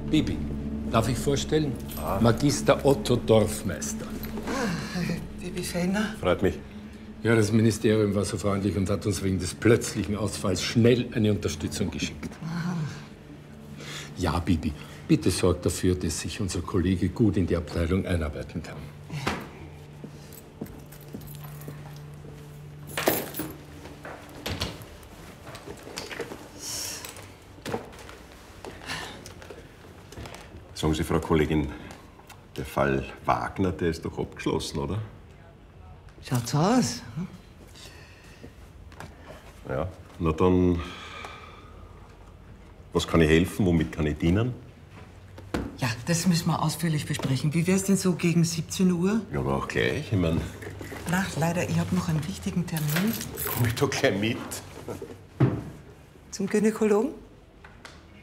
Bibi, darf ich vorstellen? Magister Otto Dorfmeister. Bibi Fellner. Freut mich. Ja, das Ministerium war so freundlich und hat uns wegen des plötzlichen Ausfalls schnell eine Unterstützung geschickt. Ja, Bibi, bitte sorg dafür, dass sich unser Kollege gut in die Abteilung einarbeiten kann. Sagen Sie, Frau Kollegin, der Fall Wagner, der ist doch abgeschlossen, oder? Schaut's aus. Ja. Na dann, was kann ich helfen? Womit kann ich dienen? Ja, das müssen wir ausführlich besprechen. Wie wär's denn so gegen 17 Uhr? Ja, aber auch gleich. Ich meine, Na, leider, ich habe noch einen wichtigen Termin komm ich doch gleich mit. zum Gynäkologen.